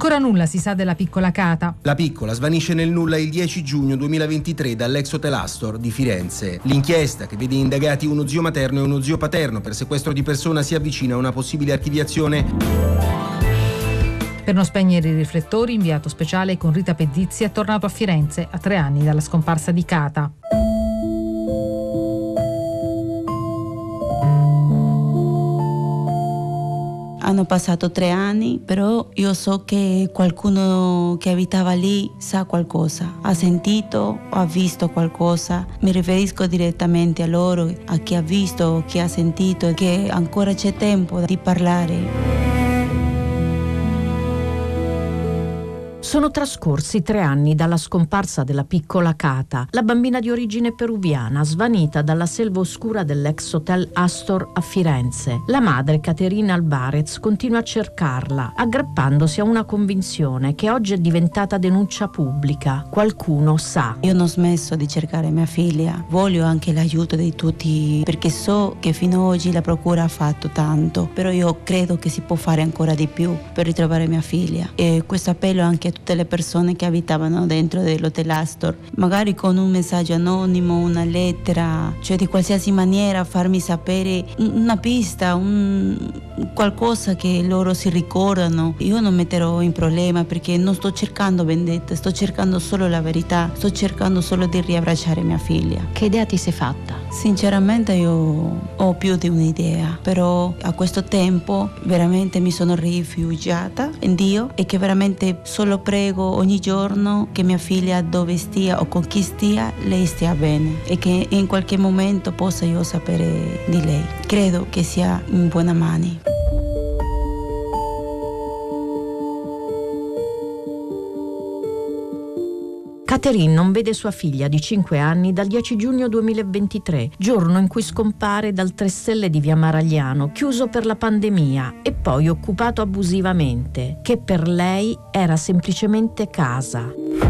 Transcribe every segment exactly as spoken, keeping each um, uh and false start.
Ancora nulla si sa della piccola Cata. La piccola svanisce nel nulla il dieci giugno duemilaventitré dall'ex Hotel Astor di Firenze. L'inchiesta, che vede indagati uno zio materno e uno zio paterno per sequestro di persona, si avvicina a una possibile archiviazione. Per non spegnere i riflettori, inviato speciale con Rita Pedizzi è tornato a Firenze a tre anni dalla scomparsa di Cata. Hanno passato tre anni, però io so che qualcuno che abitava lì sa qualcosa, ha sentito o ha visto qualcosa. Mi riferisco direttamente a loro, a chi ha visto, chi ha sentito, e che ancora c'è tempo di parlare. Sono trascorsi tre anni dalla scomparsa della piccola Cata, la bambina di origine peruviana svanita dalla selva oscura dell'ex Hotel Astor a Firenze. La madre, Caterina Alvarez, continua a cercarla, aggrappandosi a una convinzione che oggi è diventata denuncia pubblica. Qualcuno sa. Io non ho smesso di cercare mia figlia, voglio anche l'aiuto di tutti, perché so che fino ad oggi la procura ha fatto tanto, però io credo che si può fare ancora di più per ritrovare mia figlia. E questo appello anche a tutte le persone che abitavano dentro dell'Hotel Astor, magari con un messaggio anonimo, una lettera, cioè di qualsiasi maniera farmi sapere una pista, un qualcosa che loro si ricordano. Io non metterò in problema, perché non sto cercando vendetta, sto cercando solo la verità, sto cercando solo di riabbracciare mia figlia. Che idea ti sei fatta? Sinceramente io ho più di un'idea, però a questo tempo veramente mi sono rifugiata in Dio, e che veramente solo prego ogni giorno che mia figlia, dove stia o con chi stia, lei stia bene, e che in qualche momento possa io sapere di lei. Credo che sia in buone mani. Caterine non vede sua figlia di cinque anni dal dieci giugno duemilaventitré, giorno in cui scompare dal tre stelle di via Maragliano, chiuso per la pandemia e poi occupato abusivamente, che per lei era semplicemente casa.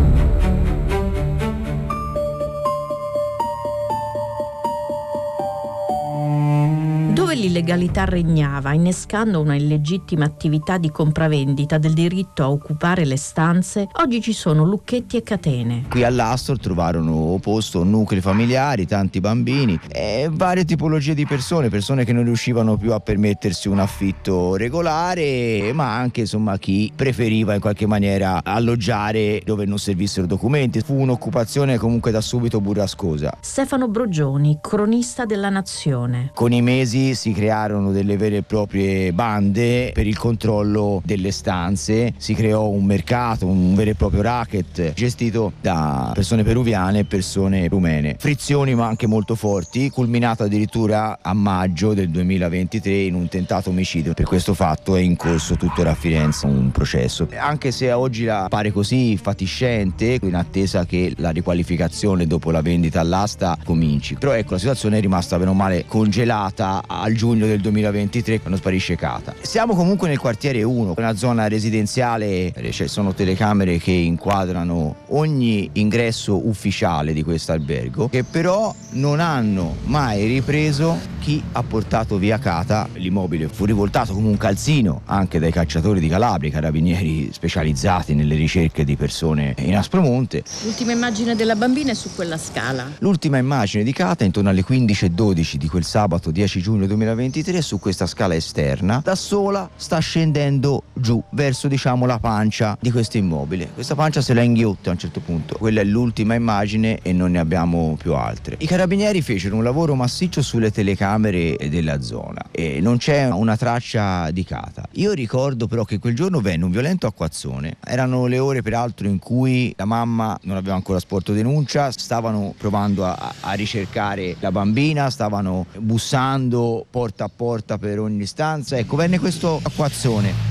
Dove l'illegalità regnava, innescando una illegittima attività di compravendita del diritto a occupare le stanze, oggi ci sono lucchetti e catene. Qui all'Astor trovarono posto nuclei familiari, tanti bambini e varie tipologie di persone, persone che non riuscivano più a permettersi un affitto regolare, ma anche insomma chi preferiva in qualche maniera alloggiare dove non servissero documenti. Fu un'occupazione comunque da subito burrascosa. Stefano Brogioni, cronista della Nazione. Con i mesi si crearono delle vere e proprie bande per il controllo delle stanze, si creò un mercato, un vero e proprio racket gestito da persone peruviane e persone rumene. Frizioni ma anche molto forti, culminato addirittura a maggio del duemilaventitré in un tentato omicidio. Per questo fatto è in corso tuttora a Firenze un processo. Anche se oggi la pare così fatiscente, in attesa che la riqualificazione dopo la vendita all'asta cominci. Però ecco, la situazione è rimasta bene o male congelata al giugno del duemilaventitré, quando sparisce Cata. Siamo comunque nel quartiere uno, una zona residenziale, ci sono telecamere che inquadrano ogni ingresso ufficiale di questo albergo, che però non hanno mai ripreso chi ha portato via Cata. L'immobile fu rivoltato come un calzino anche dai cacciatori di Calabria, carabinieri specializzati nelle ricerche di persone in Aspromonte. L'ultima immagine della bambina è su quella scala. L'ultima immagine di Cata intorno alle quindici e dodici di quel sabato dieci giugno duemilaventitré, su questa scala esterna, da sola sta scendendo giù verso diciamo la pancia di questo immobile. Questa pancia se la inghiotte a un certo punto. Quella è l'ultima immagine e non ne abbiamo più altre. I carabinieri fecero un lavoro massiccio sulle telecamere della zona e non c'è una traccia di Cata. Io ricordo però che quel giorno venne un violento acquazzone. Erano le ore peraltro in cui la mamma non aveva ancora sporto denuncia, stavano provando a, a ricercare la bambina, stavano bussando porta a porta per ogni stanza. Ecco, venne questo acquazzone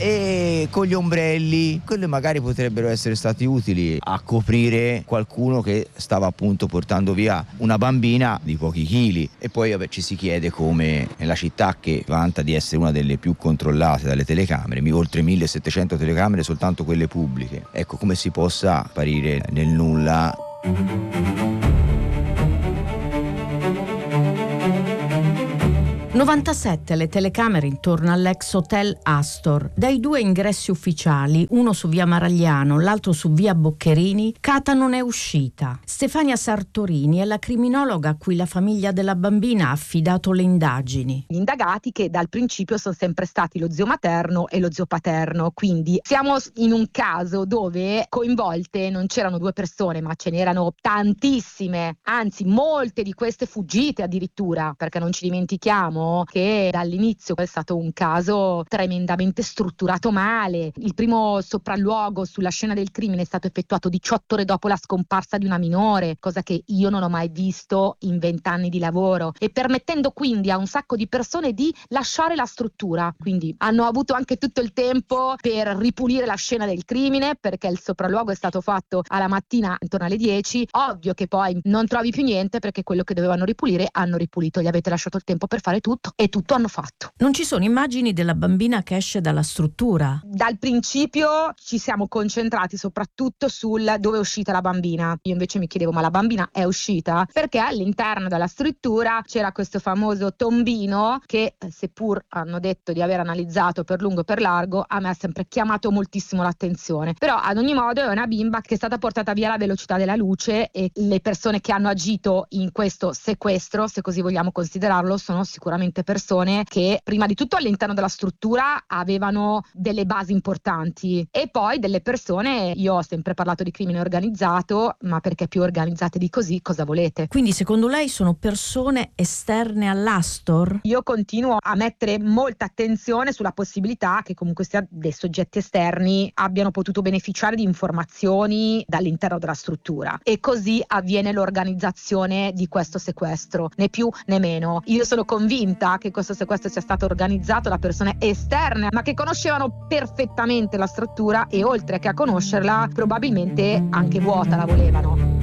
e con gli ombrelli, quelli magari potrebbero essere stati utili a coprire qualcuno che stava appunto portando via una bambina di pochi chili. E poi vabbè, ci si chiede come nella città che vanta di essere una delle più controllate dalle telecamere, oltre millesettecento telecamere, soltanto quelle pubbliche, ecco, come si possa apparire nel nulla. novantasette le telecamere intorno all'ex hotel Astor. Dai due ingressi ufficiali, uno su via Maragliano, l'altro su via Boccherini, Cata non è uscita. Stefania Sartorini è la criminologa a cui la famiglia della bambina ha affidato le indagini. Gli indagati che dal principio sono sempre stati lo zio materno e lo zio paterno, quindi siamo in un caso dove coinvolte non c'erano due persone ma ce n'erano tantissime, anzi molte di queste fuggite addirittura, perché non ci dimentichiamo che dall'inizio è stato un caso tremendamente strutturato male. Il primo sopralluogo sulla scena del crimine è stato effettuato diciotto ore dopo la scomparsa di una minore, cosa che io non ho mai visto in vent'anni di lavoro, e permettendo quindi a un sacco di persone di lasciare la struttura. Quindi hanno avuto anche tutto il tempo per ripulire la scena del crimine, perché il sopralluogo è stato fatto alla mattina intorno alle dieci. Ovvio che poi non trovi più niente, perché quello che dovevano ripulire hanno ripulito, gli avete lasciato il tempo per fare tutto e tutto hanno fatto. Non ci sono immagini della bambina che esce dalla struttura? Dal principio ci siamo concentrati soprattutto sul dove è uscita la bambina. Io invece mi chiedevo, ma la bambina è uscita? Perché all'interno della struttura c'era questo famoso tombino che, seppur hanno detto di aver analizzato per lungo e per largo, a me ha sempre chiamato moltissimo l'attenzione. Però ad ogni modo è una bimba che è stata portata via alla velocità della luce, e le persone che hanno agito in questo sequestro, se così vogliamo considerarlo, sono sicuramente persone che prima di tutto all'interno della struttura avevano delle basi importanti, e poi delle persone, io ho sempre parlato di crimine organizzato, ma perché più organizzate di così cosa volete? Quindi secondo lei sono persone esterne all'Astor? Io continuo a mettere molta attenzione sulla possibilità che comunque sia dei soggetti esterni abbiano potuto beneficiare di informazioni dall'interno della struttura, e così avviene l'organizzazione di questo sequestro, né più né meno. Io sono convinta che questo sequestro sia stato organizzato da persone esterne, ma che conoscevano perfettamente la struttura, e oltre che a conoscerla probabilmente anche vuota la volevano.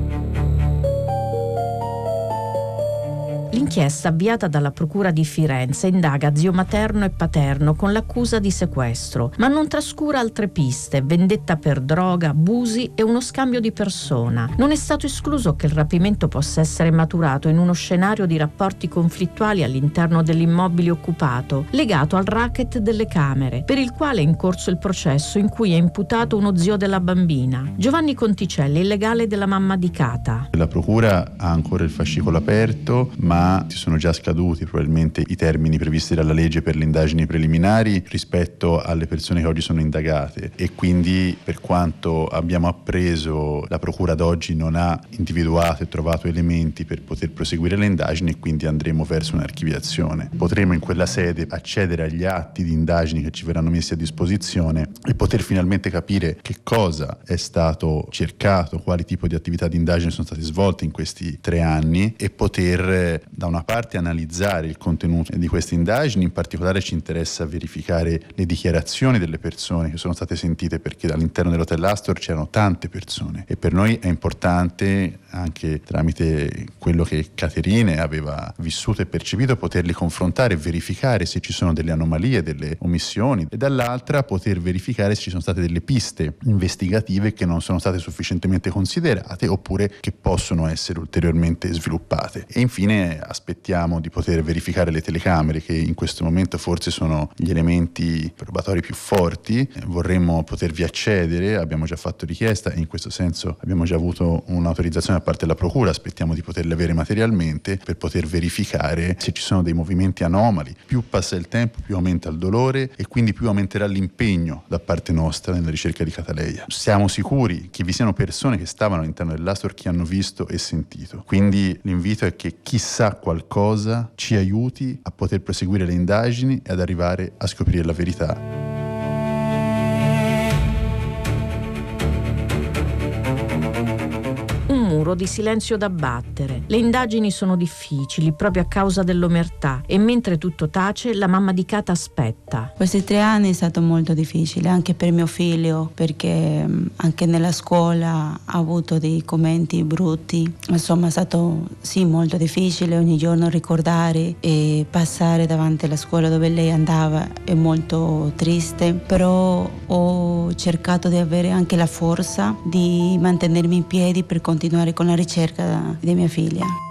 L'inchiesta avviata dalla Procura di Firenze indaga zio materno e paterno con l'accusa di sequestro, ma non trascura altre piste: vendetta per droga, abusi e uno scambio di persona. Non è stato escluso che il rapimento possa essere maturato in uno scenario di rapporti conflittuali all'interno dell'immobile occupato, legato al racket delle camere, per il quale è in corso il processo in cui è imputato uno zio della bambina. Giovanni Conticelli, il legale della mamma di Cata. La Procura ha ancora il fascicolo aperto, ma ci sono già scaduti probabilmente i termini previsti dalla legge per le indagini preliminari rispetto alle persone che oggi sono indagate, e quindi, per quanto abbiamo appreso, la Procura ad oggi non ha individuato e trovato elementi per poter proseguire le indagini, e quindi andremo verso un'archiviazione. Potremo in quella sede accedere agli atti di indagini che ci verranno messi a disposizione e poter finalmente capire che cosa è stato cercato, quali tipo di attività di indagine sono state svolte in questi tre anni, e poter da una parte analizzare il contenuto di queste indagini. In particolare ci interessa verificare le dichiarazioni delle persone che sono state sentite, perché all'interno dell'Hotel Astor c'erano tante persone, e per noi è importante, anche tramite quello che Caterine aveva vissuto e percepito, poterli confrontare e verificare se ci sono delle anomalie, delle omissioni, e dall'altra poter verificare se ci sono state delle piste investigative che non sono state sufficientemente considerate oppure che possono essere ulteriormente sviluppate. E infine aspettiamo di poter verificare le telecamere, che in questo momento forse sono gli elementi probatori più forti. Vorremmo potervi accedere, abbiamo già fatto richiesta e in questo senso abbiamo già avuto un'autorizzazione da parte della Procura, aspettiamo di poterle avere materialmente per poter verificare se ci sono dei movimenti anomali. Più passa il tempo, più aumenta il dolore, e quindi più aumenterà l'impegno da parte nostra nella ricerca di Cataleia. Siamo sicuri che vi siano persone che stavano all'interno dell'Astor che hanno visto e sentito, quindi l'invito è che chi sa qualcosa ci aiuti a poter proseguire le indagini e ad arrivare a scoprire la verità. Muro di silenzio da battere. Le indagini sono difficili proprio a causa dell'omertà, e mentre tutto tace la mamma di Cata aspetta. Questi tre anni è stato molto difficile anche per mio figlio, perché anche nella scuola ha avuto dei commenti brutti. Insomma è stato sì molto difficile ogni giorno ricordare e passare davanti alla scuola dove lei andava, è molto triste, però ho cercato di avere anche la forza di mantenermi in piedi per continuare con la ricerca di mia figlia.